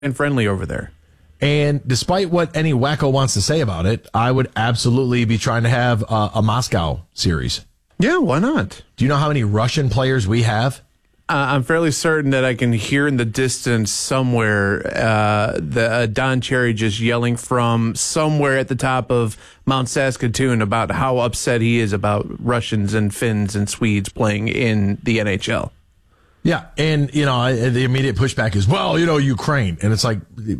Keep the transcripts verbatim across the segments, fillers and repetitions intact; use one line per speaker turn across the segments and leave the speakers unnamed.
and friendly over there.
And despite what any wacko wants to say about it, I would absolutely be trying to have a, a Moscow series.
Yeah, why not?
Do you know how many Russian players we have?
Uh, I'm fairly certain that I can hear in the distance somewhere uh, the uh, Don Cherry just yelling from somewhere at the top of Mount Saskatoon about how upset he is about Russians and Finns and Swedes playing in the N H L.
Yeah, and, you know, the immediate pushback is, well, you know, Ukraine. And it's like,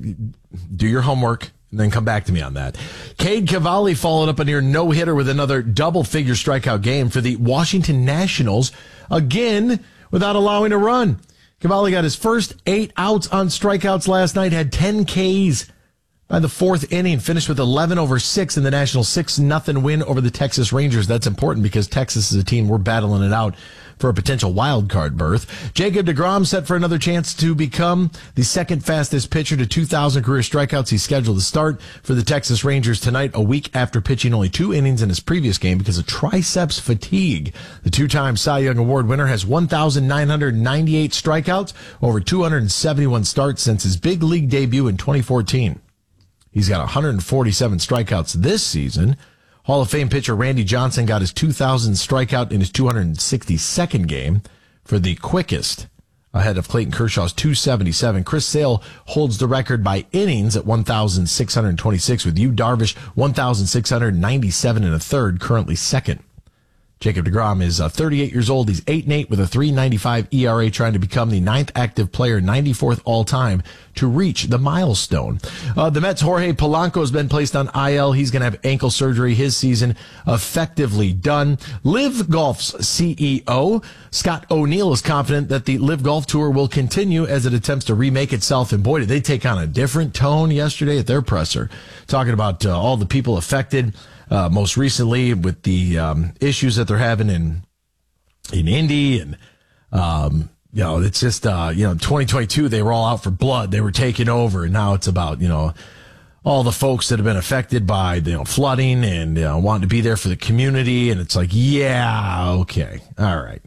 do your homework and then come back to me on that. Cade Cavalli followed up a near no-hitter with another double-figure strikeout game for the Washington Nationals, again, without allowing a run. Cavalli got his first eight outs on strikeouts last night, had ten Ks by the fourth inning, finished with eleven over six in the Nationals' six nothing win over the Texas Rangers. That's important because Texas is a team we're battling it out for a potential wild card berth. Jacob deGrom set for another chance to become the second fastest pitcher to two thousand career strikeouts. He's scheduled to start for the Texas Rangers tonight, a week after pitching only two innings in his previous game because of triceps fatigue. The two-time Cy Young Award winner has one thousand nine hundred ninety-eight strikeouts, over two hundred seventy-one starts since his big league debut in twenty fourteen. He's got one hundred forty-seven strikeouts this season. Hall of Fame pitcher Randy Johnson got his two thousandth strikeout in his two hundred sixty-second game for the quickest, ahead of Clayton Kershaw's two seventy-seven. Chris Sale holds the record by innings at one thousand six hundred twenty-six, with Yu Darvish one thousand six hundred ninety-seven and a third, currently second. Jacob deGrom is uh, thirty-eight years old. He's eight and eight with a three ninety-five E R A, trying to become the ninth active player, ninety-fourth all-time, to reach the milestone. Uh, the Mets' Jorge Polanco has been placed on I L. He's going to have ankle surgery. His season effectively done. Live Golf's C E O, Scott O'Neill, is confident that the Live Golf Tour will continue as it attempts to remake itself. And boy, did they take on a different tone yesterday at their presser, talking about uh, all the people affected. Uh, most recently with the um, issues that they're having in in Indy, and um, you know, it's just uh, you know, twenty twenty-two they were all out for blood, they were taking over, and now it's about, you know, all the folks that have been affected by, you know, flooding and, you know, wanting to be there for the community, and it's like, yeah, okay, all right.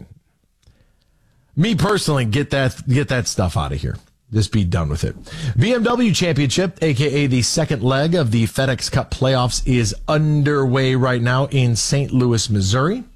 Me personally, get that get that stuff out of here. Just be done with it. B M W Championship, a k a the second leg of the FedEx Cup playoffs, is underway right now in Saint Louis, Missouri,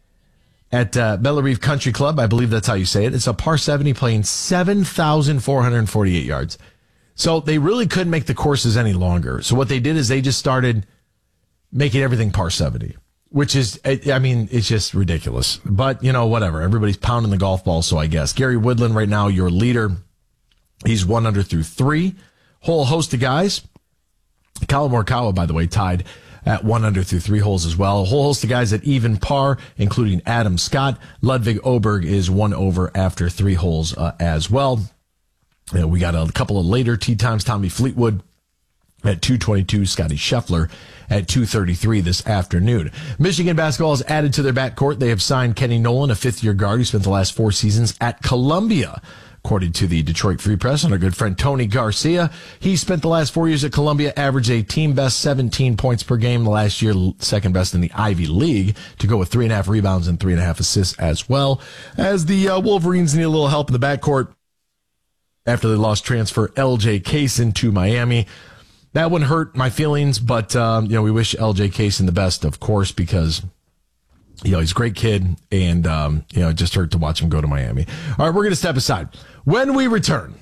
at uh, Bellerive Country Club. I believe that's how you say it. It's a par seventy playing seven thousand four hundred forty-eight yards. So they really couldn't make the courses any longer. So what they did is they just started making everything par seventy, which is, I mean, it's just ridiculous. But, you know, whatever. Everybody's pounding the golf ball, so I guess. Gary Woodland right now, your leader. He's one under through three. Whole host of guys. Colin Morikawa, by the way, tied at one under through three holes as well. A whole host of guys at even par, including Adam Scott. Ludwig Oberg is one over after three holes uh, as well. Uh, we got a couple of later tee times. Tommy Fleetwood at two twenty-two. Scotty Scheffler at two thirty-three this afternoon. Michigan basketball has added to their backcourt. They have signed Kenny Nolan, a fifth-year guard who spent the last four seasons at Columbia. According to the Detroit Free Press and our good friend Tony Garcia, he spent the last four years at Columbia, averaged a team best seventeen points per game. The last year, second best in the Ivy League, to go with three and a half rebounds and three and a half assists as well. As the uh, Wolverines need a little help in the backcourt after they lost transfer L J Kaysen to Miami. That one hurt my feelings, but um, you know, we wish L J Kaysen the best, of course, because, you know, he's a great kid, and, um, you know, it just hurt to watch him go to Miami. All right, we're going to step aside. When we return,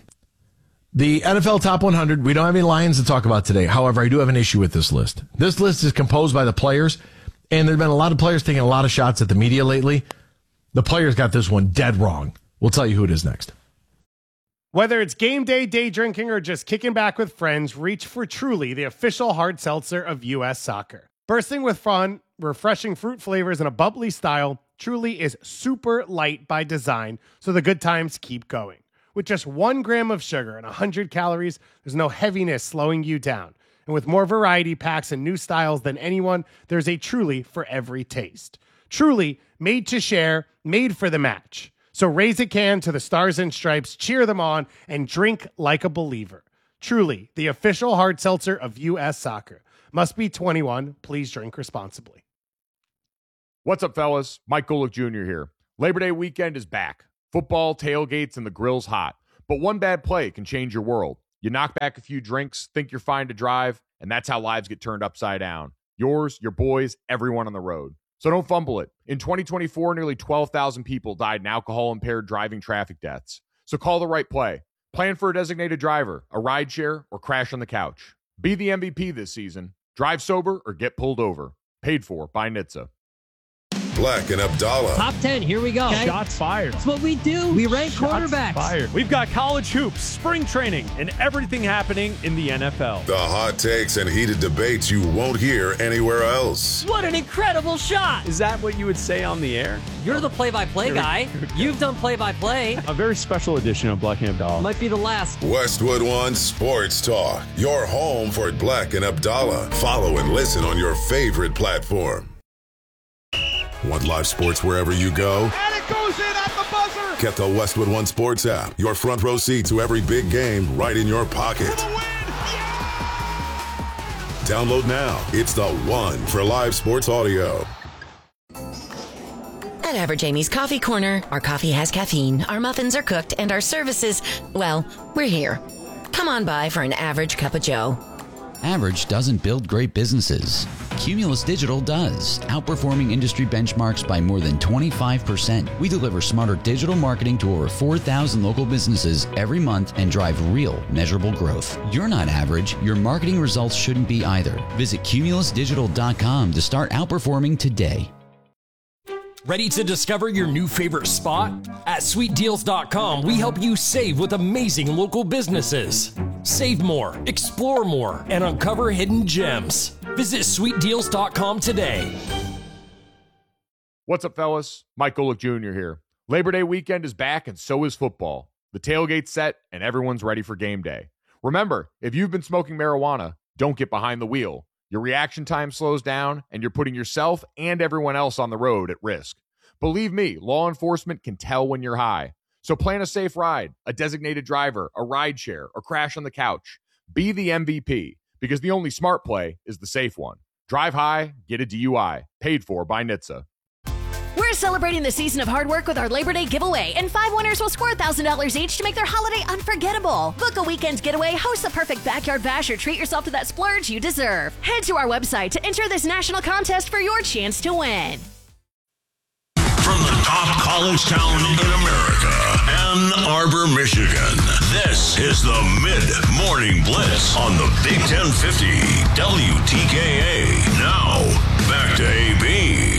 the N F L Top one hundred, we don't have any Lions to talk about today. However, I do have an issue with this list. This list is composed by the players, and there have been a lot of players taking a lot of shots at the media lately. The players got this one dead wrong. We'll tell you who it is next.
Whether it's game day, day drinking, or just kicking back with friends, reach for Truly, the official hard seltzer of U S Soccer. Bursting with fun, refreshing fruit flavors, and a bubbly style, Truly is super light by design, so the good times keep going. With just one gram of sugar and one hundred calories, there's no heaviness slowing you down. And with more variety packs and new styles than anyone, there's a Truly for every taste. Truly, made to share, made for the match. So raise a can to the Stars and Stripes, cheer them on, and drink like a believer. Truly, the official hard seltzer of U S Soccer. Must be twenty-one. Please drink responsibly.
What's up, fellas? Mike Golick Junior here. Labor Day weekend is back. Football, tailgates, and the grill's hot. But one bad play can change your world. You knock back a few drinks, think you're fine to drive, and that's how lives get turned upside down. Yours, your boys, everyone on the road. So don't fumble it. In twenty twenty-four, nearly twelve thousand people died in alcohol-impaired driving traffic deaths. So call the right play. Plan for a designated driver, a rideshare, or crash on the couch. Be the M V P this season. Drive sober or get pulled over. Paid for by N H T S A.
Black and Abdallah.
Top ten, here we go.
Okay. Shots fired.
That's what we do. We rank
Shots
quarterbacks.
Fired. We've got college hoops, spring training, and everything happening in the N F L.
The hot takes and heated debates you won't hear anywhere else.
What an incredible shot.
Is that what you would say on the air?
You're the play-by-play guy. You've done play-by-play.
A very special edition of Black and Abdallah.
Might be the last.
Westwood One Sports Talk. Your home for Black and Abdallah. Follow and listen on your favorite platform. Want live sports wherever you go?
And it goes in at the buzzer!
Get the Westwood One Sports app. Your front row seat to every big game right in your pocket.
For the win! Yeah!
Download now. It's the one for live sports audio.
At Average Amy's Coffee Corner, our coffee has caffeine, our muffins are cooked, and our services, well, we're here. Come on by for an average cup of joe.
Average doesn't build great businesses. Cumulus Digital does, outperforming industry benchmarks by more than twenty-five percent. We deliver smarter digital marketing to over four thousand local businesses every month and drive real, measurable growth. You're not average. Your marketing results shouldn't be either. Visit cumulus digital dot com to start outperforming today.
Ready to discover your new favorite spot? At sweet deals dot com, we help you save with amazing local businesses. Save more, explore more, and uncover hidden gems. Visit sweet deals dot com today.
What's up, fellas? Mike Golick Junior here. Labor Day weekend is back, and so is football. The tailgate's set, and everyone's ready for game day. Remember, if you've been smoking marijuana, don't get behind the wheel. Your reaction time slows down, and you're putting yourself and everyone else on the road at risk. Believe me, law enforcement can tell when you're high. So plan a safe ride, a designated driver, a ride share, or crash on the couch. Be the M V P, because the only smart play is the safe one. Drive high, get a D U I. Paid for by N H T S A.
We're celebrating the season of hard work with our Labor Day giveaway, and five winners will score one thousand dollars each to make their holiday unforgettable. Book a weekend getaway, host the perfect backyard bash, or treat yourself to that splurge you deserve. Head to our website to enter this national contest for your chance to win.
From the top college town in America, Ann Arbor, Michigan, this is the Mid-Morning Blitz on the Big ten fifty W T K A. Now, back to A B.